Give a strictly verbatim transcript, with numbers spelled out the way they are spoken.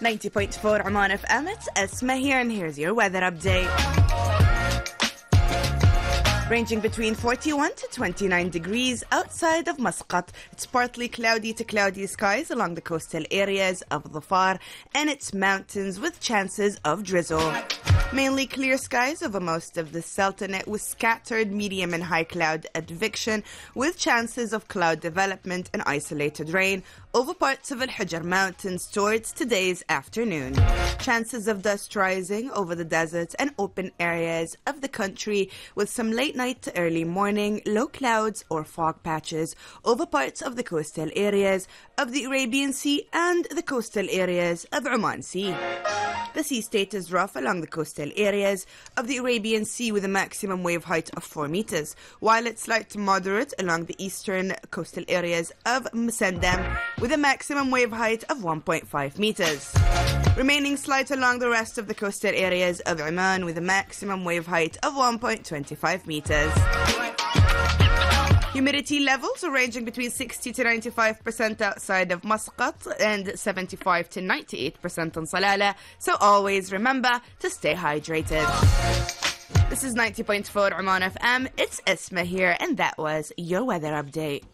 ninety point four Oman F M, it's Esma here, and here's your weather update. Ranging between forty-one to twenty-nine degrees outside of Muscat. It's partly cloudy to cloudy skies along the coastal areas of Dhafar and its mountains with chances of drizzle. Mainly clear skies over most of the Sultanate with scattered medium and high cloud advection with chances of cloud development and isolated rain over parts of Al-Hujr Mountains towards today's afternoon. Chances of dust rising over the deserts and open areas of the country with some late night to early morning low clouds or fog patches over parts of the coastal areas of the Arabian Sea and the coastal areas of Oman Sea. The sea state is rough along the coastal areas of the Arabian Sea with a maximum wave height of four meters, while it's light to moderate along the eastern coastal areas of Musandam with a maximum wave height of one point five meters. Remaining slight along the rest of the coastal areas of Oman with a maximum wave height of one point two five meters. Humidity levels are ranging between sixty to ninety-five percent outside of Muscat and seventy-five to ninety-eight percent on Salalah, so always remember to stay hydrated. This is ninety point four Oman F M, it's Esma here, and that was your weather update.